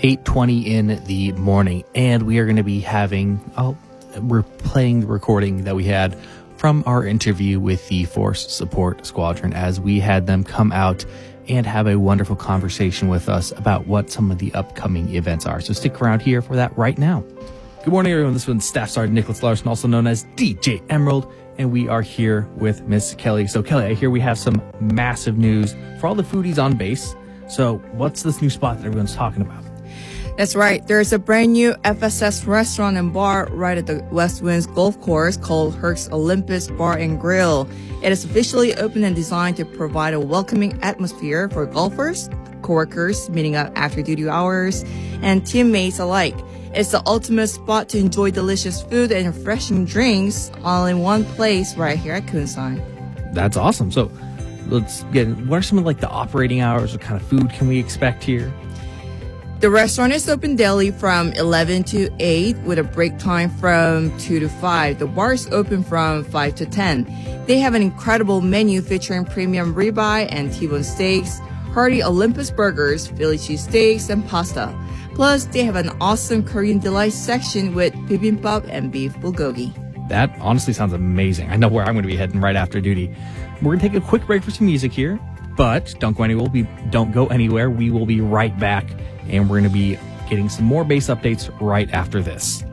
8:20 in the morning, and we are going to be having, we're playing the recording that we had from our interview with the Force Support Squadron as we had them come out and have a wonderful conversation with us about what some of the upcoming events are. So stick around here for that right now. Good morning, everyone. This one's Staff Sergeant Nicholas Larson, also known as DJ Emerald, and we are here with Miss Kelly. So Kelly, I hear we have some massive news for all the foodies on base. So what's this new spot that everyone's talking about? That's right. There's a brand new FSS restaurant and bar right at the West Winds Golf Course called Herc's Olympus Bar and Grill. It is officially open and designed to provide a welcoming atmosphere for golfers, coworkers meeting up after duty hours, and teammates alike. It's the ultimate spot to enjoy delicious food and refreshing drinks all in one place right here at Kunsan. That's awesome. So let's get, what are some of the operating hours? What kind of food can we expect here? The restaurant is open daily from 11 to 8 with a break time from 2 to 5. The bar is open from 5 to 10. They have an incredible menu featuring premium ribeye and T-bone steaks, hearty Olympus burgers, Philly cheesesteaks, and pasta. Plus, they have an awesome Korean delight section with bibimbap and beef bulgogi. That honestly sounds amazing. I know where I'm going to be heading right after duty. We're going to take a quick break for some music here, but don't go anywhere. We will be right back, and we're going to be getting some more base updates right after this.